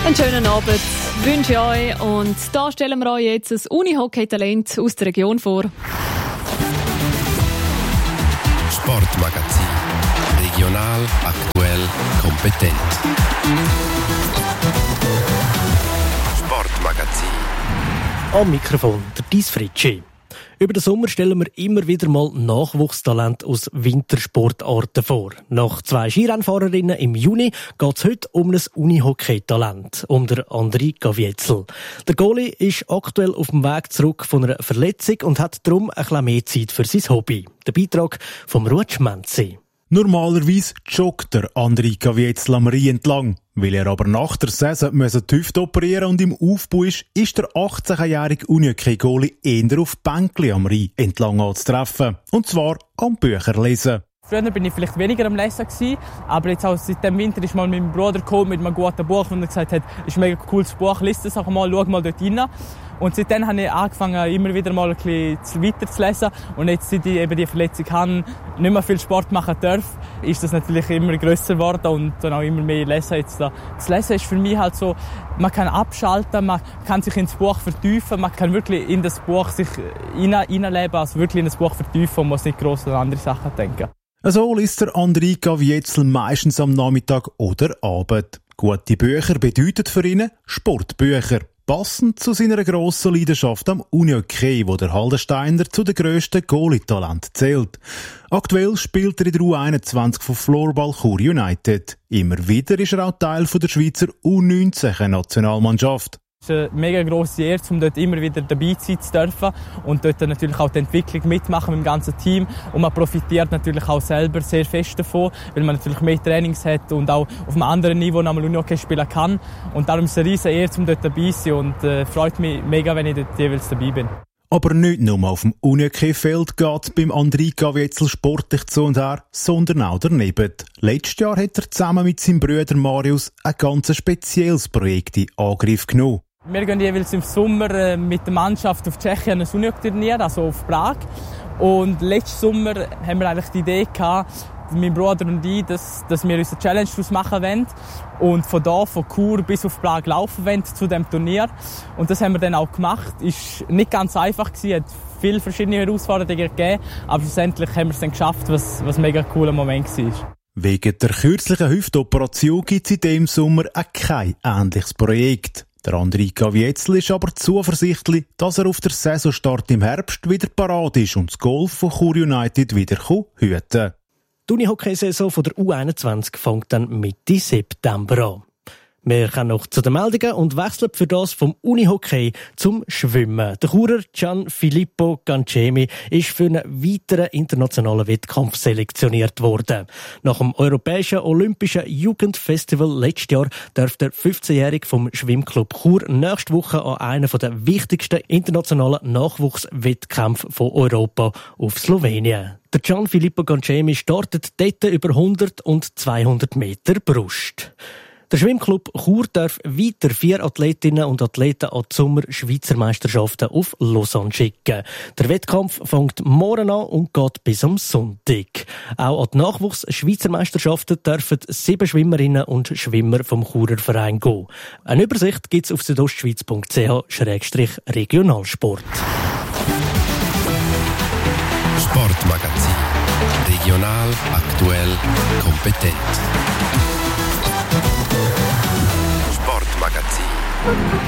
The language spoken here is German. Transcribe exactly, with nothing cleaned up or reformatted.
Einen schönen Abend wünsche ich euch. Und da stellen wir euch jetzt ein Unihockey-Talent aus der Region vor. Sportmagazin. Regional, aktuell, kompetent. Sportmagazin. Am Mikrofon der Dies Fritschi. Über den Sommer stellen wir immer wieder mal Nachwuchstalente aus Wintersportarten vor. Nach zwei Skirennfahrerinnen im Juni geht es heute um ein Unihockey-Talent, um den Andrei Gavietzel. Der Goalie ist aktuell auf dem Weg zurück von einer Verletzung und hat darum ein bisschen mehr Zeit für sein Hobby. Der Beitrag vom Ruud Menzi. Normalerweise joggt der Andrei Gavietzel am Rhein entlang. Weil er aber nach der Saison die Hüfte operieren und im Aufbau ist, ist der achtzehnjährige Unihockey-Goalie eher auf Bänkli am Rhein entlang anzutreffen. Und zwar am Bücher lesen. Früher war ich vielleicht weniger am Lesen gewesen, aber jetzt auch seit dem Winter ist mal mit meinem Bruder gekommen mit einem guten Buch und er gesagt hat, es ist ein mega cooles Buch, lies das auch mal, schau mal dort rein. Und seitdem habe ich angefangen, immer wieder mal ein bisschen weiter zu lesen. Und jetzt, seit ich eben die Verletzung habe, nicht mehr viel Sport machen darf, ist das natürlich immer grösser geworden und dann auch immer mehr lesen jetzt da. Das Lesen ist für mich halt so, man kann abschalten, man kann sich ins Buch vertiefen, man kann wirklich in das Buch sich hineinleben, also wirklich in das Buch vertiefen und muss nicht gross an andere Sachen denken. So liest der Andrei Gavietzel meistens am Nachmittag oder Abend. Gute Bücher bedeuten für ihn Sportbücher. Passend zu seiner grossen Leidenschaft am Unihockey, wo der Haldensteiner zu den grössten Goalie-Talenten zählt. Aktuell spielt er in der U einundzwanzig von Floorball Chur United. Immer wieder ist er auch Teil der Schweizer U neunzehn-Nationalmannschaft. Es ist eine mega grosse Ehre, um dort immer wieder dabei sein zu dürfen und dort natürlich auch die Entwicklung mitmachen mit dem ganzen Team. Und man profitiert natürlich auch selber sehr fest davon, weil man natürlich mehr Trainings hat und auch auf einem anderen Niveau nochmal Unihockey spielen kann. Und darum ist es eine riesige Ehre, um dort dabei zu sein und äh, freut mich mega, wenn ich dort jeweils dabei bin. Aber nicht nur auf dem Unihockey-Feld geht beim Andrei Gavietzel sportlich zu und her, sondern auch daneben. Letztes Jahr hat er zusammen mit seinem Bruder Marius ein ganz spezielles Projekt in Angriff genommen. Wir gehen jeweils im Sommer mit der Mannschaft auf Tschechien ein Unihockey-Turnier, also auf Prag. Und letzten Sommer haben wir eigentlich die Idee gehabt, mein Bruder und ich, dass, dass wir unsere Challenge daraus machen wollen und von da, von Chur bis auf Prag laufen wollen zu diesem Turnier. Und das haben wir dann auch gemacht. Ist nicht ganz einfach gewesen, hat viele verschiedene Herausforderungen gegeben, aber schlussendlich haben wir es dann geschafft, was, was ein mega cooler Moment war. Wegen der kürzlichen Hüftoperation gibt es in diesem Sommer auch kein ähnliches Projekt. Der Andrei Gavietzel ist aber zuversichtlich, dass er auf der Saisonstart im Herbst wieder parat ist und das Goal von Chur United wieder hüten kann. Die Unihockey-Saison von der U einundzwanzig fängt dann Mitte September an. Wir kommen noch zu den Meldungen und wechseln für das vom Unihockey zum Schwimmen. Der Churer Gianfilippo Gancemi ist für einen weiteren internationalen Wettkampf selektioniert worden. Nach dem Europäischen Olympischen Jugendfestival letztes Jahr darf der fünfzehnjährige vom Schwimmclub Chur nächste Woche an einen der wichtigsten internationalen Nachwuchswettkämpfe von Europa auf Slowenien. Der Gianfilippo Gancemi startet dort über hundert und zweihundert Meter Brust. Der Schwimmclub Chur darf weiter vier Athletinnen und Athleten an die Sommer-Schweizer Meisterschaften auf Lausanne schicken. Der Wettkampf fängt morgen an und geht bis am Sonntag. Auch an die Nachwuchs-Schweizer Meisterschaften dürfen sieben Schwimmerinnen und Schwimmer vom Churer Verein gehen. Eine Übersicht gibt es auf südostschweiz punkt c h slash regionalsport. Sportmagazin. Regional, aktuell, kompetent. Sportmagazin.